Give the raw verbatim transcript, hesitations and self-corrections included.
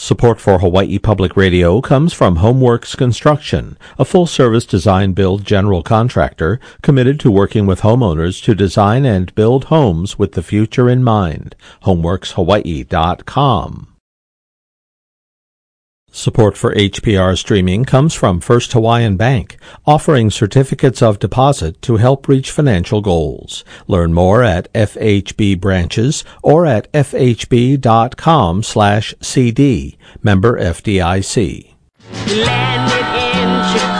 Support for Hawaii Public Radio comes from Homeworks Construction, a full-service design-build general contractor committed to working with homeowners to design and build homes with the future in mind. homeworks hawaii dot com. Support for H P R streaming comes from First Hawaiian Bank, offering certificates of deposit to help reach financial goals. Learn more at F H B branches or at f h b dot com slash c d. Member F D I C. Landed in Chicago.